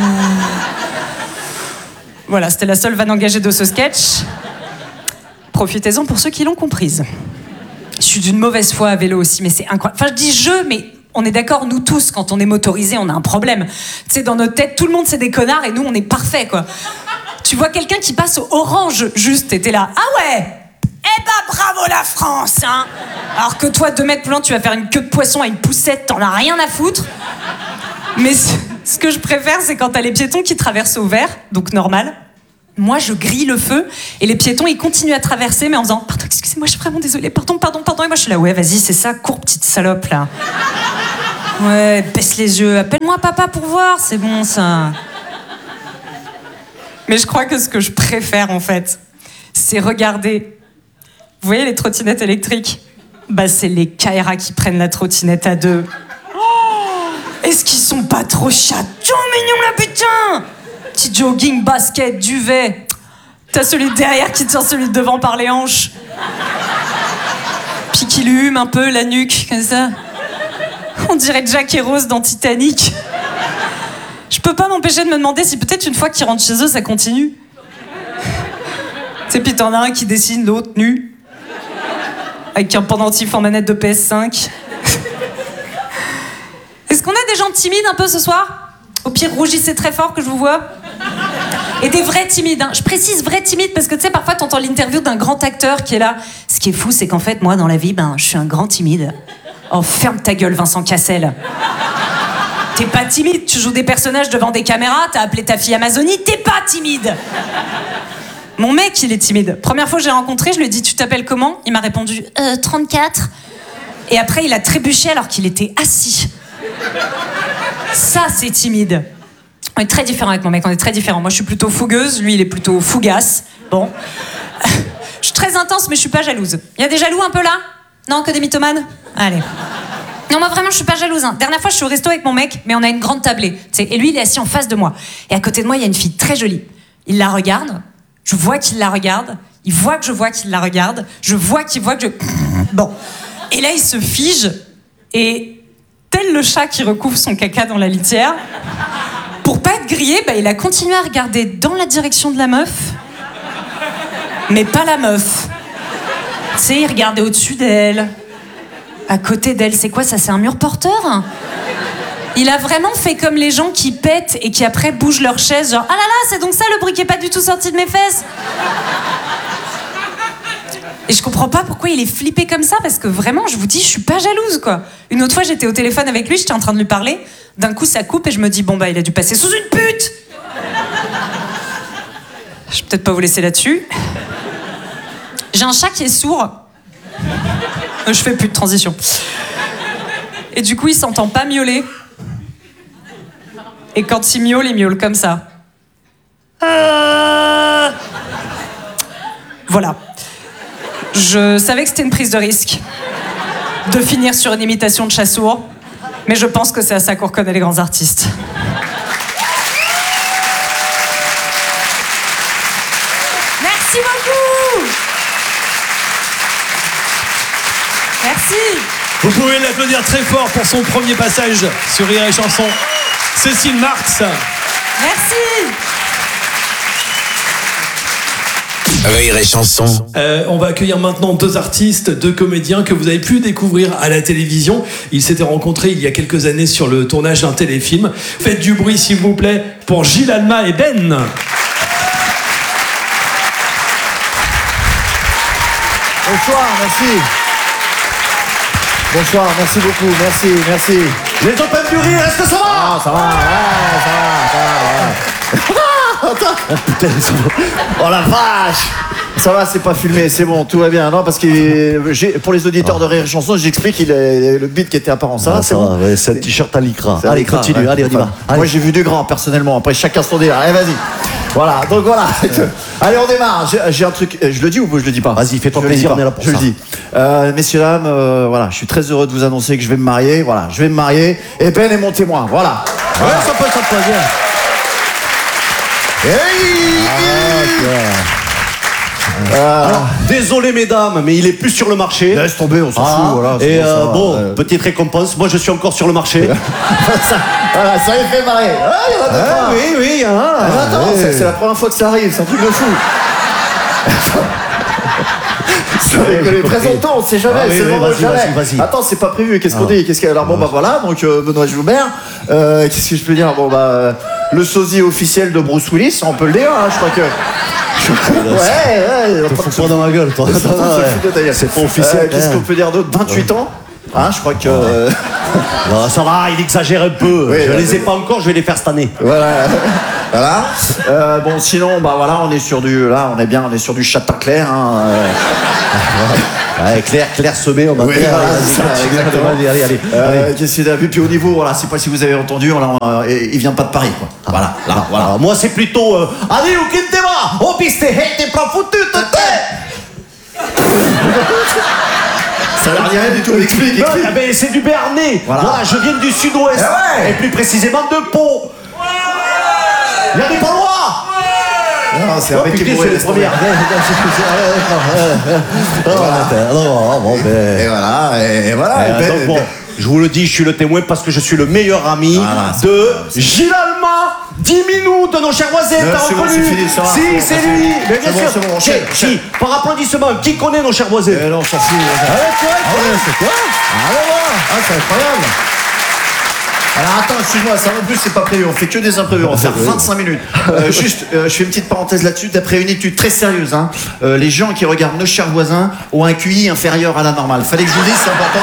Voilà, c'était la seule vanne engagée de ce sketch. Profitez-en pour ceux qui l'ont comprise. Je suis d'une mauvaise foi à vélo aussi, mais c'est incroyable. Enfin, je dis « je », mais on est d'accord, nous tous, quand on est motorisé, on a un problème. Tu sais, dans notre tête, tout le monde c'est des connards et nous, on est parfaits, quoi. Tu vois quelqu'un qui passe au orange, juste, et t'es là, ah ouais, eh ben bravo la France, hein. Alors que toi, 2 mètres plus loin, tu vas faire une queue de poisson à une poussette, t'en as rien à foutre. Mais ce que je préfère, c'est quand t'as les piétons qui traversent au vert, donc normal. Moi, je grille le feu, et les piétons, ils continuent à traverser, mais en faisant « Pardon, excusez-moi, je suis vraiment désolée, pardon. » Et moi, je suis là « Ouais, vas-y, c'est ça, cours, petite salope, là. Ouais, baisse les yeux, appelle-moi papa pour voir, c'est bon, ça. » Mais je crois que ce que je préfère, en fait, c'est regarder... Vous voyez les trottinettes électriques ? Bah, c'est les Kaira qui prennent la trottinette à 2. Oh, est-ce qu'ils sont pas trop chatons mignons, là, putain ? Petit jogging, basket, duvet. T'as celui de derrière qui tient celui de devant par les hanches. Puis qui lui hume un peu la nuque, comme ça. On dirait Jack et Rose dans Titanic. Je peux pas m'empêcher de me demander si peut-être une fois qu'ils rentrent chez eux, ça continue. Tu sais, puis t'en as un qui dessine, l'autre nu. Avec un pendentif en manette de PS5. Est-ce qu'on a des gens timides un peu ce soir ? Au pire, rougissez très fort que je vous vois. Et des vrais timides, hein. Je précise vrais timides parce que tu sais, parfois t'entends l'interview d'un grand acteur qui est là. Ce qui est fou, c'est qu'en fait, moi, dans la vie, je suis un grand timide. Oh, ferme ta gueule, Vincent Cassel. T'es pas timide, tu joues des personnages devant des caméras, t'as appelé ta fille Amazonie, t'es pas timide. Mon mec, il est timide. Première fois que j'ai rencontré, je lui ai dit « Tu t'appelles comment ?» Il m'a répondu « 34 ». Et après, il a trébuché alors qu'il était assis. Ça, c'est timide. On est très différents avec mon mec, on est très différents. Moi, je suis plutôt fougueuse, lui, il est plutôt fougasse. Bon. Je suis très intense, mais je suis pas jalouse. Il y a des jaloux un peu là ? Non, que des mythomanes ? Allez. Non, moi, vraiment, je suis pas jalouse. Hein. Dernière fois, je suis au resto avec mon mec, mais on a une grande tablée. T'sais, et lui, il est assis en face de moi. Et à côté de moi, il y a une fille très jolie. Il la regarde, je vois qu'il la regarde, il voit que je vois qu'il la regarde, je vois qu'il voit que je... Bon. Et là, il se fige, et tel le chat qui recouvre son caca dans la litière... Pour pas être grillé, il a continué à regarder dans la direction de la meuf, mais pas la meuf. Tu sais, il regardait au-dessus d'elle, à côté d'elle. C'est quoi ça ? C'est un mur porteur ? Il a vraiment fait comme les gens qui pètent et qui après bougent leur chaise, genre « Ah là là, c'est donc ça le bruit qui est pas du tout sorti de mes fesses !» Et je comprends pas pourquoi il est flippé comme ça, parce que vraiment, je vous dis, je suis pas jalouse, quoi. Une autre fois, j'étais au téléphone avec lui, j'étais en train de lui parler. D'un coup, ça coupe et je me dis, bon, il a dû passer sous une pute. Je vais peut-être pas vous laisser là-dessus. J'ai un chat qui est sourd. Je fais plus de transition. Et du coup, il s'entend pas miauler. Et quand il miaule comme ça. Voilà. Je savais que c'était une prise de risque de finir sur une imitation de chat sourd, mais je pense que c'est à ça qu'on reconnaît les grands artistes. Merci beaucoup. Merci. Vous pouvez l'applaudir très fort pour son premier passage sur Rire et Chanson. Cécile Marx. Merci. Rire et Chanson. On va accueillir maintenant 2 artistes, 2 comédiens que vous avez pu découvrir à la télévision. Ils s'étaient rencontrés il y a quelques années sur le tournage d'un téléfilm. Faites du bruit s'il vous plaît pour Gilles Alma et Ben. Bonsoir, merci. Bonsoir, merci beaucoup, merci. Les Open du Rire, est-ce que ça va ? Ah, ça va, ouais, ça va. Attends. Putain, oh la vache. Ça va, c'est pas filmé, c'est bon, tout va bien. Non, parce que pour les auditeurs de Rire et Chanson, j'explique le beat qui était apparent. Ça va, c'est bon. Ouais, c'est un t-shirt à lycra. Allez, continue, ouais. allez, on y va. Moi, j'ai vu du grand, personnellement. Après, chacun son délire. Allez, vas-y. Voilà, donc voilà. Allez, on démarre. J'ai un truc. Je le dis ou je le dis pas ? Vas-y, fais-toi plaisir, on est là pour ça. Je le dis. Messieurs, dames, voilà, je suis très heureux de vous annoncer que je vais me marier. Voilà, je vais me marier. Et Ben est mon témoin. Voilà. Ouais, ça peut bien. Alors, désolé mesdames, mais il est plus sur le marché. Laisse tomber, on s'en fout. Voilà, et petite récompense, moi je suis encore sur le marché. Voilà, ça y fait marrer. Oui. Attends, c'est la première fois que ça arrive, c'est un truc de fou. Présentons, on sait jamais, c'est le moment où jamais. Attends, c'est pas prévu, qu'est-ce qu'on dit? Alors bon, bah voilà, donc Benoît Joubert, qu'est-ce que je peux dire? Bon, bah, le sosie officiel de Bruce Willis, on peut le dire, hein, je crois que. Ouais, Faut pas dans ma gueule, toi. C'est pas officiel. Qu'est-ce qu'on peut dire d'autre? 28 ans? Hein, je crois que. Non, ça va, il exagère un peu. Oui, je les ai pas encore, je vais les faire cette année. Voilà. Bon, sinon, bah voilà, on est sur du. Là, on est bien, on est sur du châtain clair. Hein, Ouais, clair semé, on va oui, faire. voilà, c'est ça, exactement. Allez. Qu'est-ce qu'il a vu? Puis au niveau, voilà, je sais pas si vous avez entendu, il vient pas de Paris, quoi. Voilà, là, voilà. Alors, moi, c'est plutôt. Allez, où qu'il te va? Oh, piste, t'es pas foutu, Ça n'a rien du tout, explique. Non, ben, c'est du Béarnais. Voilà, je viens du sud-ouest. Et plus précisément de Pau. Il y a des Palois. Non, c'est un mec qui putain, pourrait c'est le premier. Et voilà. Donc, bon, je vous le dis, je suis le témoin parce que je suis le meilleur ami de Gilles Alma. 10 minutes de nos chers voisins, t'as c'est bon, reconnu? c'est fini, ça va. Si, c'est lui. Mais bien sûr. C'est bon, enchaîne. Si, par applaudissement, qui connaît nos chers voisins? Non, on s'en fout. C'est quoi? C'est incroyable. Alors attends, excuse-moi, ça non plus c'est pas prévu, on fait que des imprévus, on va faire 25 minutes. Juste, je fais une petite parenthèse là-dessus, d'après une étude très sérieuse, hein, les gens qui regardent nos chers voisins ont un QI inférieur à la normale. Fallait que je vous le dise, c'est important.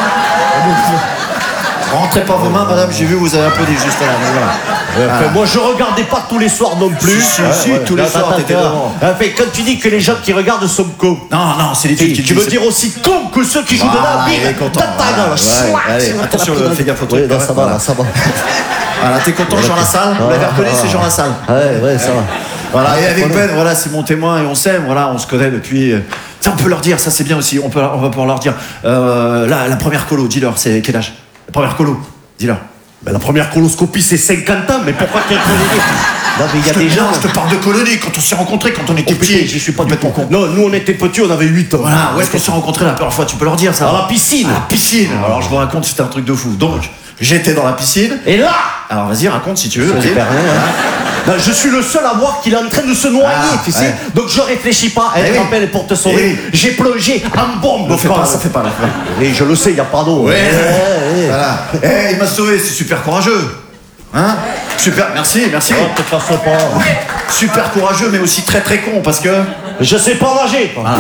Rentrez pas vos mains, madame, j'ai vu, vous avez applaudi juste là. Enfin, moi je regardais pas tous les soirs non plus. Si, tous les soirs t'étais devant. Enfin, quand tu dis que les gens qui regardent sont cons. Non, c'est l'étude qui Tu veux dire aussi cons que ceux qui jouent de la il est content. Allez, attention, fais gaffe au truc. Ça va. Voilà, t'es content, Jean Lassalle? Vous l'avez reconnu, c'est Jean Lassalle. Ouais, ça va. Voilà, et avec Ben, voilà, c'est mon témoin et on s'aime, voilà, on se connaît depuis. Ça, on peut leur dire, ça c'est bien aussi, on va pouvoir leur dire. La première colo, dis-leur, c'est quel âge? La première colo, dis-leur. Ben, la première coloscopie c'est 50 ans, mais pourquoi qu'il y a une colonie? Non, mais il y a des gens. Je te parle de colonie, quand on s'est rencontrés, quand on était petits. Je suis pas complètement con. Non, nous on était petits, on avait 8 ans. Voilà, où est-ce qu'on s'est rencontrés la première fois? Tu peux leur dire ça? À la piscine. À la piscine. Alors je vous raconte, c'était un truc de fou. Donc, j'étais dans la piscine. Et là, alors vas-y, raconte si tu veux. je perds rien, hein. Je suis le seul à voir qu'il est en train de se noyer, tu sais. Ouais. Donc je réfléchis pas. Elle oui. m'appelle pour te sauver. J'ai plongé en bombe. Ne fais pas, ça fait pas là. Et je le sais, il y a pas d'eau. Ouais. Voilà. Il m'a sauvé, c'est super courageux. Hein? Super, merci. Oh, te fasse pas. Super courageux, mais aussi très très con parce que. Je sais pas nager. Voilà.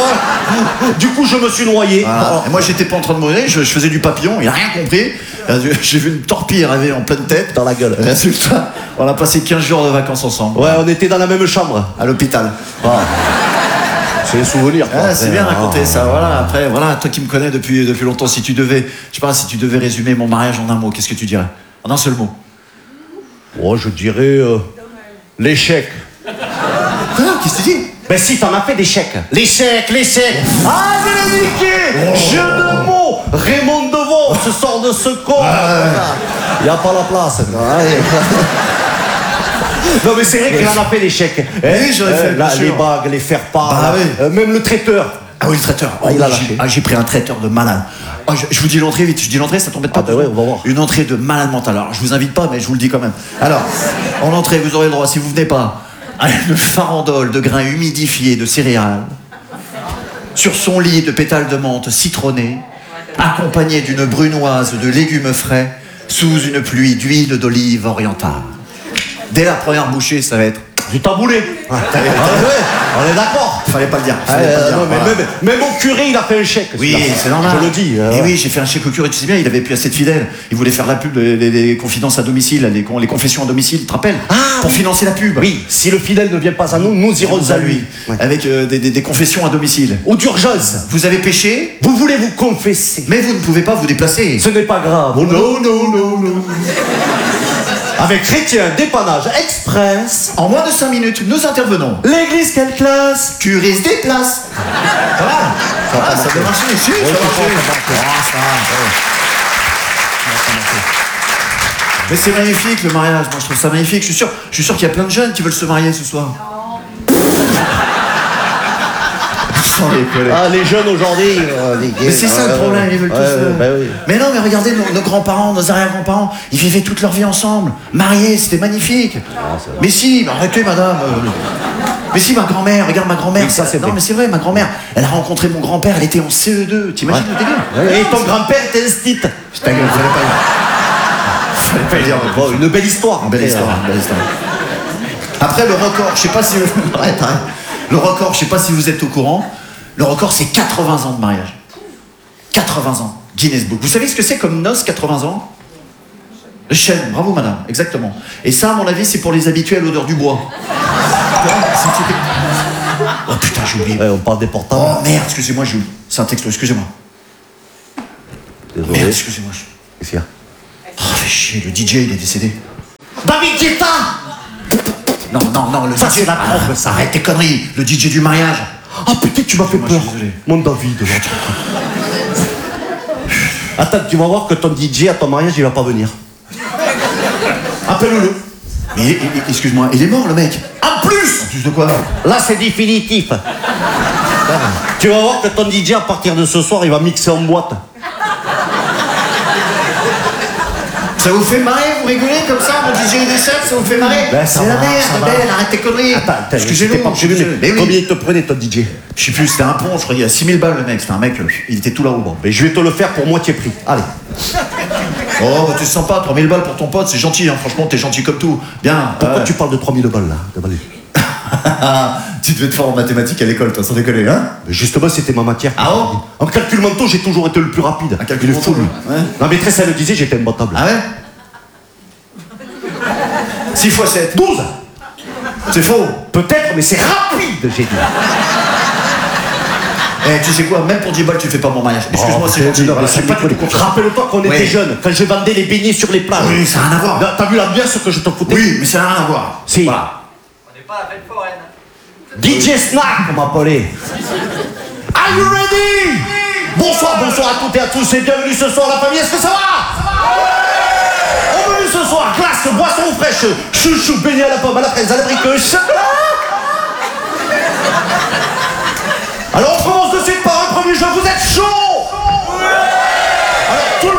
Du coup, je me suis noyé. Voilà. Et moi, j'étais pas en train de mourir, je faisais du papillon, il a rien compris. J'ai vu une torpille arriver en pleine tête. Dans la gueule. Résultat, on a passé 15 jours de vacances ensemble. Ouais, on était dans la même chambre. À l'hôpital. C'est les souvenirs. C'est bien raconté ça. Voilà. Après, voilà, toi qui me connais depuis longtemps, si tu devais résumer mon mariage en un mot, qu'est-ce que tu dirais? En un seul mot. Oh, je dirais l'échec. Qu'est-ce que tu dis? Ben si, t'en as fait des chèques. L'échec. Ah, je l'ai niqué. Jeu de mots. Raymond Devos se sort de ce corps. Il n'y a pas la place. Non mais c'est vrai qu'il en a fait des chèques. Oui, j'en ai fait, bien sûr. Les bagues, les faire-part. Bah, oui. Même le traiteur. Ah oui, le traiteur. Il a lâché. J'ai pris un traiteur de malade. Je vous dis l'entrée vite. Je dis l'entrée, ça t'embête pas? Ben ouais, on va voir. Une entrée de malade mental. Alors, je vous invite pas, mais je vous le dis quand même. Alors, en entrée, vous aurez le droit, si vous venez pas, à une farandole de grains humidifiés de céréales, sur son lit de pétales de menthe citronnée, accompagné d'une brunoise de légumes frais, sous une pluie d'huile d'olive orientale. Dès la première bouchée, ça va être Du taboulé. ouais, On est d'accord. fallait pas le dire. Non, mais même au curé, il a fait un chèque. Oui, c'est normal. Je le dis. Et oui, j'ai fait un chèque au curé, tu sais bien, il avait plus assez de fidèles. Il voulait faire la pub, les confidences à domicile, les confessions à domicile, tu te rappelles? Pour financer la pub. Oui, si le fidèle ne vient pas à nous, nous irons à lui. Ouais. Avec des confessions à domicile. Ou d'urgence. Vous avez péché, Vous voulez vous confesser. mais vous ne pouvez pas vous déplacer. Ce n'est pas grave. Oh non. Avec Chrétien, dépannage express. En moins de 5 minutes, nous intervenons. L'église, quelle classe? Curie se déplace. Voilà. Ça peut marcher. Si, ça marche. Mais c'est magnifique le mariage, moi je trouve ça magnifique. Je suis sûr qu'il y a plein de jeunes qui veulent se marier ce soir. Sans déconner. Ah, les jeunes aujourd'hui. Mais c'est ça le problème, ils veulent tous. bah oui. Mais non, mais regardez nos grands-parents, nos arrière-grands-parents, ils vivaient toute leur vie ensemble, mariés, c'était magnifique. Mais si, arrêtez madame. Mais si, ma grand-mère, regarde ma grand-mère. Oui, ça, c'est non, vrai. mais c'est vrai, ma grand-mère, elle a rencontré mon grand-père, elle était en CE2. T'imagines le délire? Et ton grand-père était un stit. Ta gueule, fallait pas le dire. Bon, une belle histoire. Belle histoire, belle histoire. Après, le record, je sais pas si... Arrête. Le record, je sais pas si vous êtes au courant, le record, c'est 80 ans de mariage. 80 ans. Guinness Book. Vous savez ce que c'est comme noces, 80 ans? Le chêne, bravo madame, exactement. Et ça, à mon avis, c'est pour les habitués à l'odeur du bois. Oh putain, j'ai oublié. Ouais, on parle des portables. Oh merde, excusez-moi, j'ai oublié. C'est un texto, excusez-moi. Désolé. Merde, excusez-moi. Qu'est-ce qu'il y a? Oh, fais chier, le DJ, il est décédé. David Guetta! Non, le Ça, DJ... c'est la preuve, ça. Arrête tes conneries, le DJ du mariage. Ah putain, tu m'as fait Moi, peur. je suis désolé. Mon David, là. Attends, tu vas voir que ton DJ à ton mariage, il va pas venir. Appelle-le. Mais excuse-moi, il est mort le mec. En plus de quoi? Là, c'est définitif. Tu vas voir que ton DJ, à partir de ce soir, il va mixer en boîte. Ça vous fait marrer, vous rigolez comme ça, mon DJ est décède, ça vous fait marrer? Ben, ça c'est la va, merde, ça va. belle, arrête tes conneries. Attends, Excusez-nous, pas prévenu, mais oui. combien il te prenait ton DJ? Je sais plus, c'était un pont, je crois, il y a 6000 balles le mec, c'était un mec, il était tout là-haut. Bon. Mais je vais te le faire pour moitié prix. Allez. Oh, bah, t'es sympa, 3000 balles pour ton pote, c'est gentil, hein, franchement, t'es gentil comme tout. Bien. Pourquoi tu parles de 3000 balles, là? Tu devais être fort en mathématiques à l'école, toi, sans déconner, hein? Mais justement, c'était ma matière. Ah bon? En calcul mental, j'ai toujours été le plus rapide. Un calcul Il est fou, mental, lui. ouais. Ma maîtresse, elle le disait, j'étais imbattable. Ah ouais? 6 x 7. 12. C'est faux. Peut-être, mais c'est rapide, j'ai dit. Eh, tu sais quoi, même pour 10 balles, tu fais pas mon mariage. Excuse-moi, c'est gentil. Voilà, c'est pas du tout contre. Rappelle-toi qu'on était jeunes, quand je vendais les beignets sur les plages. Oui, ça n'a rien à voir. T'as vu l'ambiance que je te foutais? Oui, mais ça n'a rien à voir. Si. Voilà. DJ Snack, on m'appelait. Are you ready? Bonsoir à toutes et à tous et bienvenue ce soir la famille, est-ce que ça va? Au menu ce soir, glace, boisson fraîche, chouchou, beignet à la pomme, à la fraise, à l'abricot, chocolat. Alors on commence de suite par un premier jeu, vous êtes chaud?